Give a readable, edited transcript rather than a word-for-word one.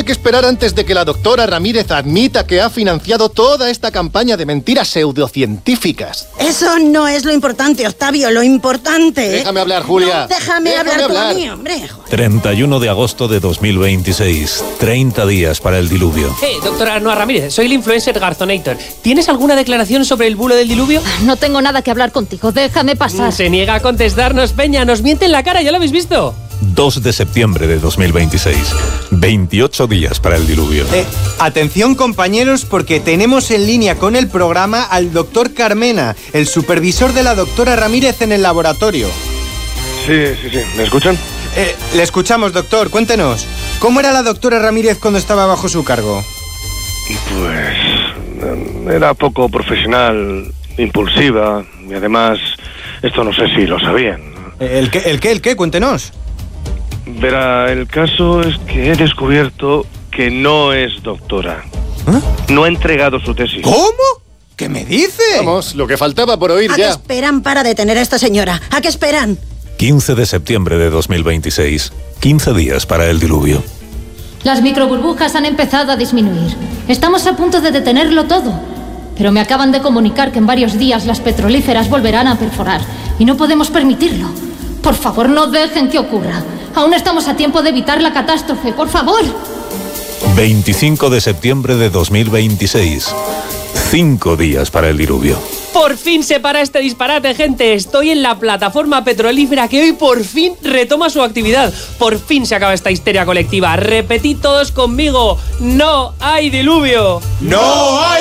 que esperar antes de que la doctora Ramírez admita que ha financiado toda esta campaña de mentiras pseudocientíficas. Eso no es lo importante, Octavio. Lo importante... Déjame hablar, Julia. No, déjame hablar tú a mí, hombre. 31 de agosto de 2026. 30 días para el diluvio. Doctora Noa Ramírez, soy el influencer Garzonator. ¿Tienes alguna declaración sobre el bulo del diluvio? No tengo nada que hablar contigo, déjame pasar. Se niega a contestarnos, Peña, nos miente en la cara, ¿ya lo habéis visto? 2 de septiembre de 2026. 28 días para el diluvio. Atención, compañeros, porque tenemos en línea con el programa al doctor Carmena, el supervisor de la doctora Ramírez en el laboratorio. Sí. ¿Me escuchan? Le escuchamos, doctor. Cuéntenos. ¿Cómo era la doctora Ramírez cuando estaba bajo su cargo? Pues... era poco profesional, impulsiva, y además... esto no sé si lo sabían. ¿El qué? Cuéntenos. Verá, el caso es que he descubierto que no es doctora. No ha entregado su tesis. ¿Cómo? ¿Qué me dice? Vamos, lo que faltaba por oír ¿A ya. qué esperan para detener a esta señora? ¿A qué esperan? 15 de septiembre de 2026. 15 días para el diluvio. Las microburbujas han empezado a disminuir. Estamos a punto de detenerlo todo. Pero me acaban de comunicar que en varios días las petrolíferas volverán a perforar. Y no podemos permitirlo. Por favor, no dejen que ocurra. Aún estamos a tiempo de evitar la catástrofe, por favor. 25 de septiembre de 2026. 5 días para el diluvio. Por fin se para este disparate, gente. Estoy en la plataforma petrolífera que hoy por fin retoma su actividad. Por fin se acaba esta histeria colectiva. Repetid todos conmigo. ¡No hay diluvio! ¡No hay!